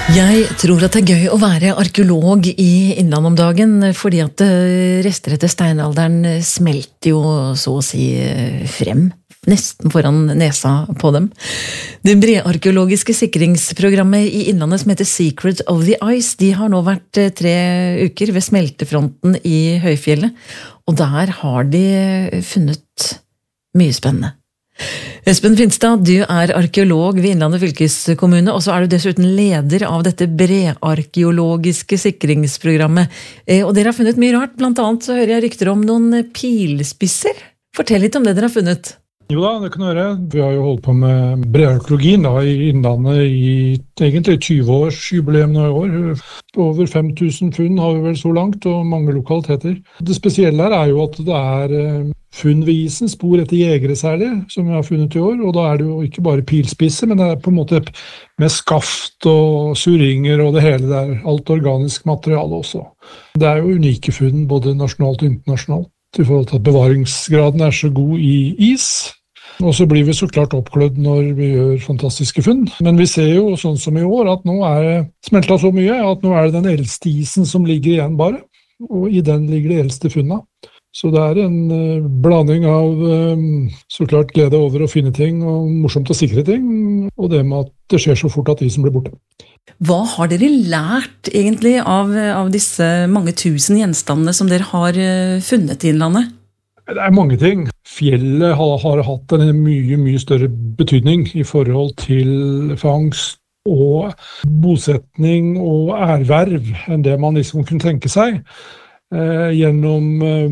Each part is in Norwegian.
Jeg tror at det gøy å være arkeolog i Innlandet om dagen, fordi at rester etter steinalderen smelter jo så å si frem, nesten foran nesa på dem. Det brearkeologiske sikringsprogrammet i Innlandet som heter Secret of the Ice, de har nå vært 3 uker ved smeltefronten i Høyfjellet, og der har de funnet mye spennende. Espen Finstad, du er arkeolog ved Innlandet fylkeskommune, og så er du dessuten leder av dette brearkeologiske sikringsprogrammet. Og dere har funnet mye rart, blant annet så hører jeg rykter om noen pilspisser. Fortell litt om det dere har funnet. Jo da, det kan jeg gjøre. Vi har jo holdt på med brearkeologien i Innlandet i egentlig 20-årsjubileum nå i år. Over 5000 funn har vi vel så langt, og mange lokaliteter. Det spesielle her er jo at det er funn ved isen, spor etter jegere særlig, som vi har funnet i år. Og da er det jo ikke bare pilspisser, men det er på en måte med skaft og surringer og det hele der. Alt organisk materiale også. Det er jo unike funn, både nasjonalt og internasjonalt, i forhold til at bevaringsgraden er så god i is. Og så blir vi så klart oppglødd når vi gjør fantastiske funn. Men vi ser jo, sånn som i år, at nå er det smeltet så mye, at nå er det den eldste isen som ligger igjen bare. Og i den ligger de eldste funnene. Så det er en blanding av så klart glede over å finne ting, og morsomt å sikre ting, og det med at det skjer så fort at isen blir borte. Hva har dere lært egentlig av disse mange tusen gjenstandene som dere har funnet i Innlandet? Det er mange ting. Fjellet har hatt en mye større betydning i forhold til fangst og bosetning og erverv enn det man liksom kunne tenke seg. Gjennom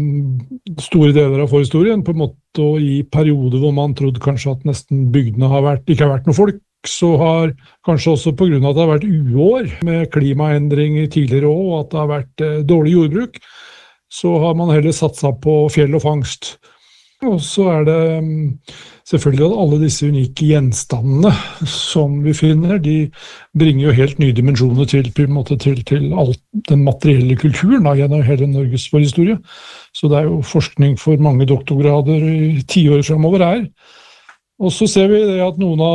store deler av forhistorien, på en måte, og i perioder hvor man trodde kanskje at nesten bygdene ikke har vært noe folk, så har kanskje også på grunn av at det har vært uår med klimaendringer tidligere også, og at det har vært dårlig jordbruk, så har man heller satset på fjell og fangst. Og så er det selvfølgelig at alle disse unike gjenstandene som vi finner, de bringer jo helt nye dimensjoner til alt den materielle kulturen gjennom hele Norges forhistorie. Så det er jo forskning for mange doktorgrader i 10 år fremover her. Og så ser vi det at noen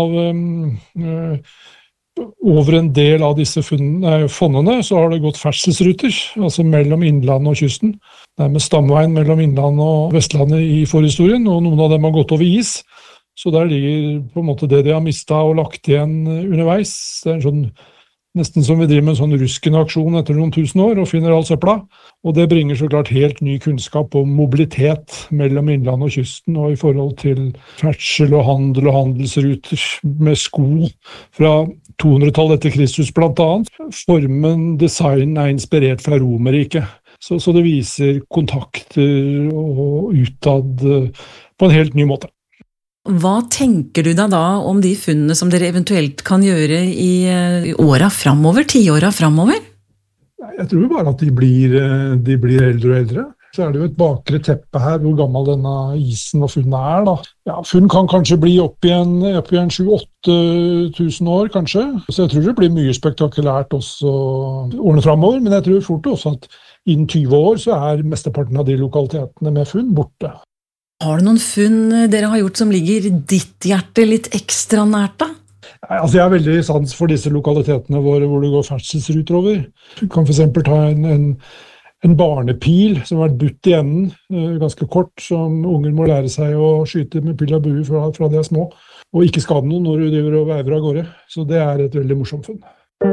av over en del av disse fondene så har det gått ferdselsruter, altså mellom Innlandet og kysten. Det er med stamveien mellom Innlandet og Vestlandet i forhistorien, og noen av dem har gått over is. Så der ligger på en måte det de har mistet og lagt igjen underveis. Det er nesten som vi driver med en sånn ruskende aksjon etter noen 1000 år og finner all søpla. Og det bringer så klart helt ny kunnskap om mobilitet mellom Innlandet og kysten, og i forhold til ferdsel og handel og handelsruter med sko fra 200-tallet etter Kristus blant annet. Formen, design er inspirert fra Romerriket. Så det viser kontakter og utad på en helt ny måte. Hva tenker du da om de funnene som dere eventuelt kan gjøre i åra framover, 10-åra framover? Jeg tror bare at de blir eldre og eldre. Så er det jo et bakre teppe her, hvor gammel denne isen og funnet er da. Ja, funn kan kanskje bli opp igjen 7-8 tusen år, kanskje. Så jeg tror det blir mye spektakulært også årene fremover, men jeg tror fort også at innen 20 år så er mesteparten av de lokalitetene med funn borte. Har du noen funn dere har gjort som ligger ditt hjerte litt ekstra nært da? Altså jeg har veldig sans for disse lokalitetene hvor det går ferdselsruter over. Du kan for eksempel ta en barnepil som har vært butt i enden, ganske kort, som unger må lære seg å skyte med pil og bue fra de er små, og ikke skade noen når du driver og veiver av gårde. Så det er et veldig morsomt funn.